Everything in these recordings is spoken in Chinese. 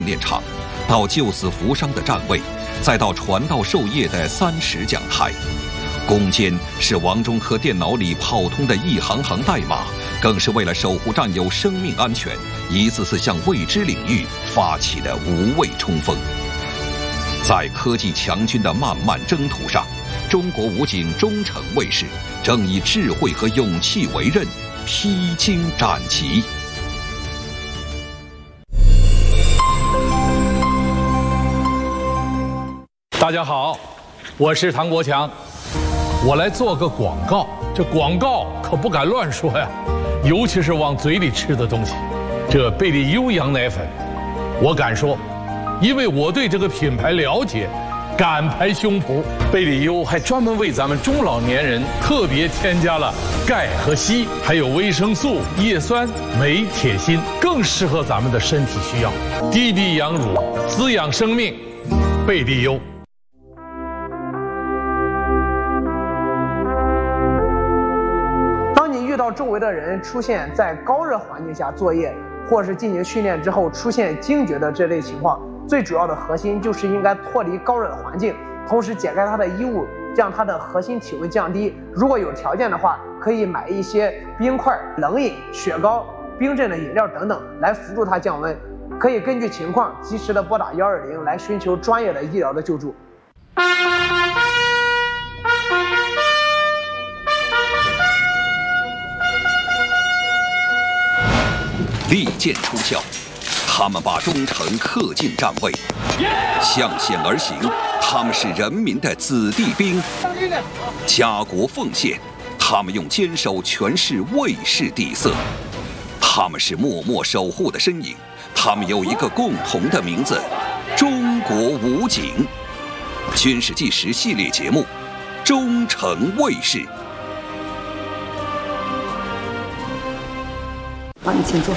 炼场，到救死扶伤的站位，再到传道授业的30讲台。攻坚是王中科电脑里跑通的一行行代码，更是为了守护战友生命安全，一次次向未知领域发起的无畏冲锋。在科技强军的漫漫征途上，中国武警忠诚卫士正以智慧和勇气为刃，披荆斩棘。 大家好，我是唐国强，我来做个广告。这广告可不敢乱说呀，尤其是往嘴里吃的东西。这贝利优羊奶粉，我敢说，因为我对这个品牌了解，敢拍胸脯。贝利优还专门为咱们中老年人特别添加了钙和硒，还有维生素、叶酸、镁、铁、锌，更适合咱们的身体需要。滴滴羊乳，滋养生命，贝利优。 遇到周围的人出现在高热环境下作业，或是进行训练之后出现惊厥的这类情况，最主要的核心就是应该脱离高热的环境，同时解开他的衣物，让他的核心体温降低。如果有条件的话，可以买一些冰块、冷饮、雪糕、冰镇的饮料等等来辅助他降温。可以根据情况及时的拨打120来寻求专业的医疗的救助。 利剑出鞘，他们把忠诚刻进战位，向险而行，他们是人民的子弟兵，家国奉献，他们用坚守诠释卫士底色，他们是默默守护的身影，他们有一个共同的名字——中国武警。军事纪实系列节目《忠诚卫士》。 好，你请坐。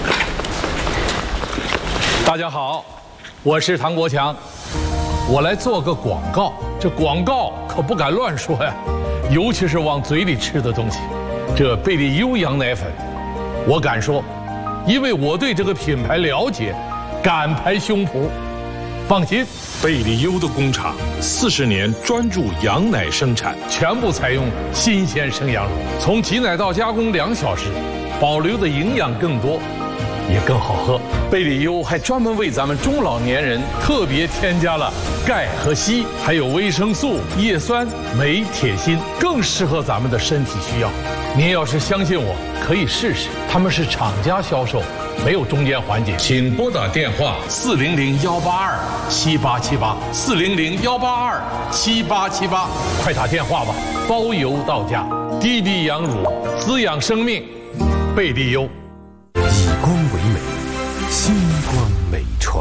大家好，我是唐国强，我来做个广告。这广告可不敢乱说呀，尤其是往嘴里吃的东西。这贝利优羊奶粉，我敢说，因为我对这个品牌了解，敢拍胸脯。放心， 贝利优的工厂40年专注羊奶生产， 全部采用新鲜生羊乳，从挤奶到加工2小时。保留的营养更多，也更好喝。贝利优还专门为咱们中老年人特别添加了钙和硒，还有维生素、叶酸、镁、铁、锌，更适合咱们的身体需要。您要是相信我，可以试试。他们是厂家销售，没有中间环节。请拨打电话400-182-7878，400-182-7878，快打电话吧，包邮到家。滴滴羊乳，滋养生命。贝利优， 以光为美，星光美传。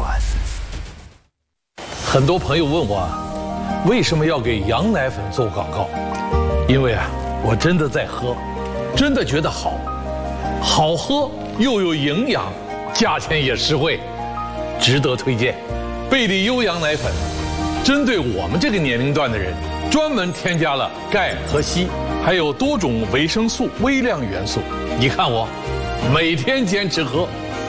很多朋友问我，为什么要给羊奶粉做广告？因为我真的在喝，真的觉得好，好喝又有营养，价钱也实惠，值得推荐。贝利优羊奶粉，针对我们这个年龄段的人，专门添加了钙和硒，还有多种维生素、微量元素。你看我，每天坚持喝。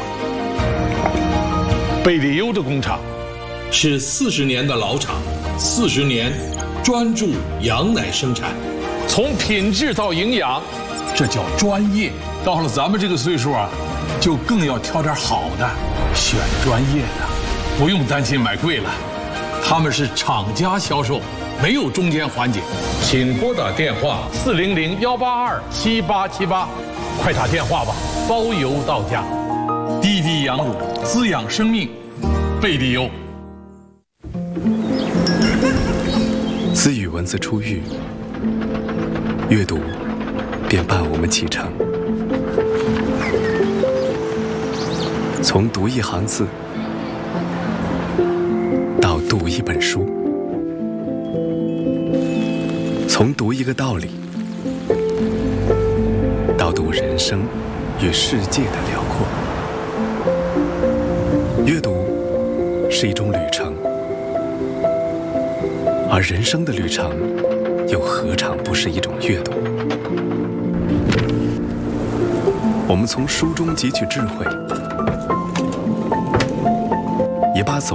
贝利优的工厂是40年的老厂，40年专注羊奶生产，从品质到营养，这叫专业。到了咱们这个岁数就更要挑点好的，选专业的，不用担心买贵了。他们是厂家销售，没有中间环节。请拨打电话400-182-7878，快打电话吧，包邮到家。滴滴羊乳，滋养生命，贝利优。 自语文字出狱，阅读便伴我们启程。从读一行字到读一本书，从读一个道理到读人生与世界的辽阔。阅读是一种旅程，而人生的旅程又何尝不是一种阅读？我们从书中汲取智慧，也 18走